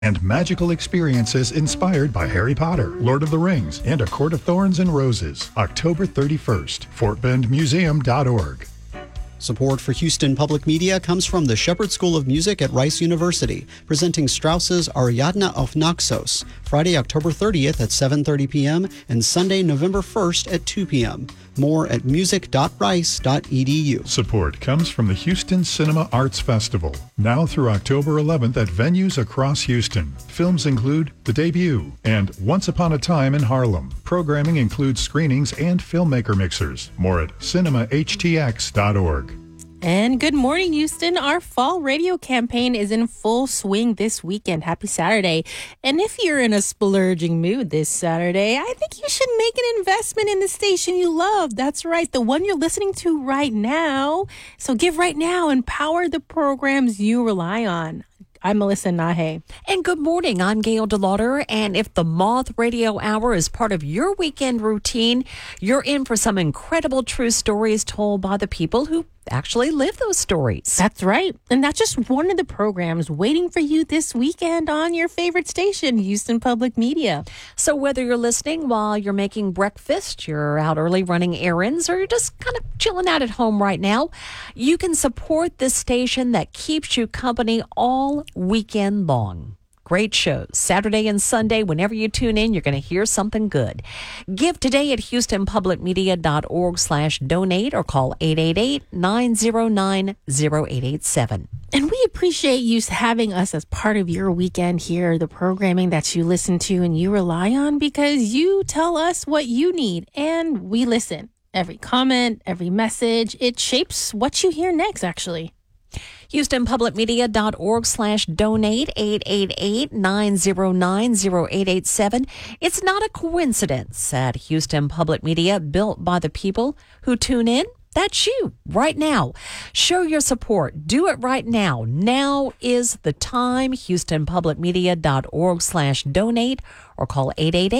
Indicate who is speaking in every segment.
Speaker 1: and magical experiences inspired by Harry Potter, Lord of the Rings, and A Court of Thorns and Roses. October 31st, FortBendMuseum.org.
Speaker 2: Support for Houston Public Media comes from the Shepherd School of Music at Rice University, presenting Strauss's Ariadne auf Naxos, Friday, October 30th at 7:30 p.m. and Sunday, November 1st at 2 p.m. More at music.rice.edu.
Speaker 1: Support comes from the Houston Cinema Arts Festival, now through October 11th at venues across Houston. Films include The Debut and Once Upon a Time in Harlem. Programming includes screenings and filmmaker mixers. More at cinemahtx.org.
Speaker 3: And good morning, Houston. Our fall radio campaign is in full swing this weekend. Happy Saturday. And if you're in a splurging mood this Saturday, I think you should make an investment in the station you love. That's right, the one you're listening to right now. So give right now and power the programs you rely on. I'm Melissa Nahe.
Speaker 4: And good morning. I'm Gail DeLauder. And if the Moth Radio Hour is part of your weekend routine, you're in for some incredible true stories told by the people who actually live those stories.
Speaker 3: That's right. And that's just one of the programs waiting for you this weekend on your favorite station, Houston Public Media.
Speaker 4: So whether you're listening while you're making breakfast, you're out early running errands, or you're just kind of chilling out at home right now, you can support this station that keeps you company all weekend long. Great shows. Saturday and Sunday, whenever you tune in, you're going to hear something good. Give today at houstonpublicmedia.org/donate or call 888-909-0887.
Speaker 3: And we appreciate you having us as part of your weekend here, the programming that you listen to and you rely on, because you tell us what you need and we listen. Every comment, every message, it shapes what you hear next, actually.
Speaker 4: HoustonPublicMedia.org/donate, 888-909-0887. It's not a coincidence at Houston Public Media, built by the people who tune in. That's you right now. Show your support. Do it right now. Now is the time. HoustonPublicMedia.org/donate or call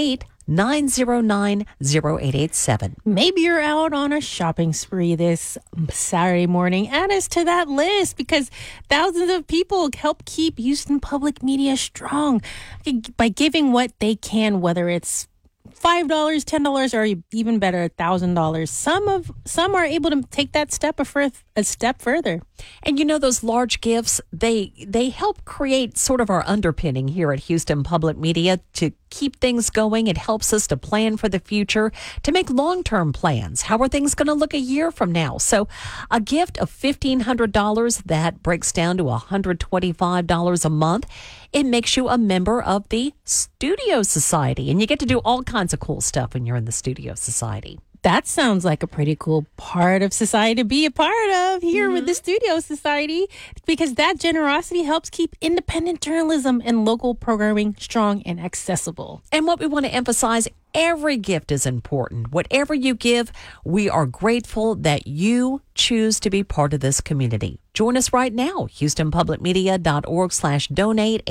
Speaker 4: 888-909-0887.
Speaker 3: Maybe you're out on a shopping spree this Saturday morning. Add us to that list because thousands of people help keep Houston Public Media strong by giving what they can, whether it's $5, $10, or even better, $1,000. Some are able to take that step a step further.
Speaker 4: And you know, those large gifts, they help create sort of our underpinning here at Houston Public Media to keep things going. It helps us to plan for the future, to make long-term plans. How are things going to look a year from now? So a gift of $1,500, that breaks down to $125 a month. It makes you a member of the Studio Society, and you get to do all kinds of cool stuff when you're in the Studio Society.
Speaker 3: That sounds like a pretty cool part of society to be a part of here with the Studio Society, because that generosity helps keep independent journalism and local programming strong and accessible.
Speaker 4: And what we want to emphasize, every gift is important. Whatever you give, we are grateful that you choose to be part of this community. Join us right now, HoustonPublicMedia.org/donate,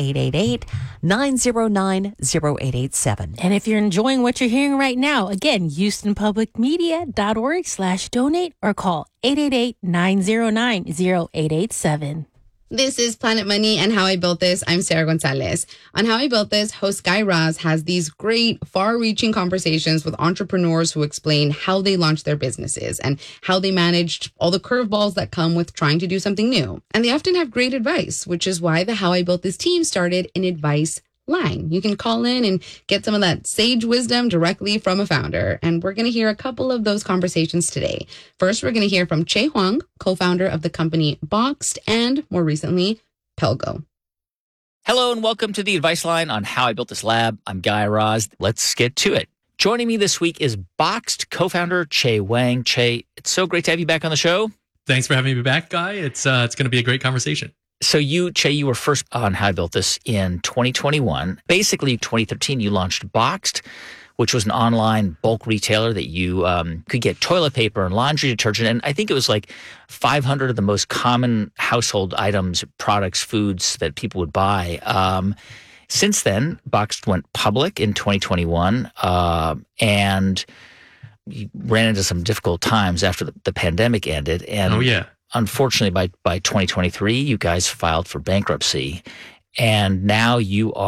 Speaker 4: 888-909-0887.
Speaker 3: And if you're enjoying what you're hearing right now, again, HoustonPublicMedia.org/donate or call 888-909-0887.
Speaker 5: This is Planet Money and How I Built This. I'm Sarah Gonzalez. On How I Built This, host Guy Raz has these great, far-reaching conversations with entrepreneurs who explain how they launched their businesses and how they managed all the curveballs that come with trying to do something new. And they often have great advice, which is why the How I Built This team started an advice line. You can call in and get some of that sage wisdom directly from a founder. And we're going to hear a couple of those conversations today. First, we're going to hear from Che Huang, co-founder of the company Boxed and, more recently, Pelgo.
Speaker 6: Hello and welcome to the Advice Line on How I Built This Lab. I'm Guy Raz. Let's get to it. Joining me this week is Boxed co-founder Che Huang. Che, it's so great to have you back on the show.
Speaker 7: Thanks for having me back, Guy. It's going to be a great conversation.
Speaker 6: So Che, you were first on How I Built This in 2021. Basically, 2013, you launched Boxed, which was an online bulk retailer that you could get toilet paper and laundry detergent. And I think it was like 500 of the most common household items, products, foods that people would buy. Since then, Boxed went public in 2021, and you ran into some difficult times after the pandemic ended. And unfortunately, by 2023, you guys filed for bankruptcy. and now you